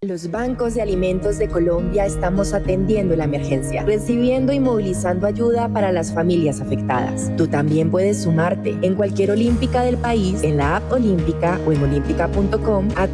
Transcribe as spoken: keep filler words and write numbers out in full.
los bancos de alimentos de Colombia estamos atendiendo la emergencia, recibiendo y movilizando ayuda para las familias afectadas. Tú también puedes sumarte en cualquier olímpica del país, en la app Olímpica o en olímpica punto com.